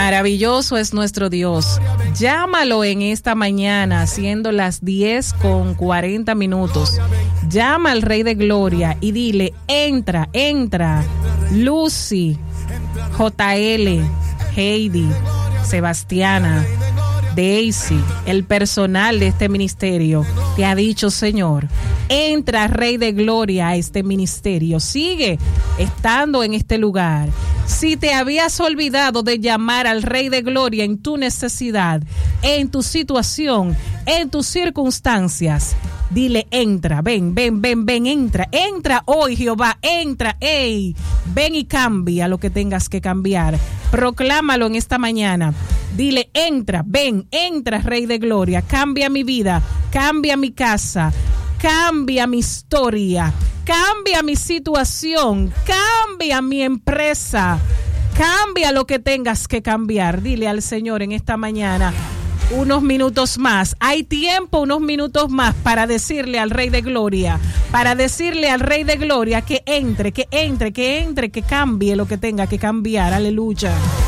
Maravilloso es nuestro Dios. Llámalo en esta mañana, siendo las 10:40. Llama al Rey de Gloria y dile: entra, entra. Lucy, JL, Heidi, Sebastiana, Daisy, el personal de este ministerio te ha dicho: Señor, entra, Rey de Gloria, a este ministerio. Sigue estando en este lugar. Si te habías olvidado de llamar al Rey de Gloria en tu necesidad, en tu situación, en tus circunstancias, dile: entra, ven, entra hoy, Jehová, entra, ven y cambia lo que tengas que cambiar. Proclámalo en esta mañana. Dile: entra, ven, entra, Rey de Gloria, cambia mi vida, cambia mi casa, cambia mi historia, cambia mi situación, cambia mi empresa, cambia lo que tengas que cambiar. Dile al Señor en esta mañana: unos minutos más, hay tiempo, unos minutos más para decirle al Rey de Gloria, que entre, que cambie lo que tenga que cambiar. Aleluya.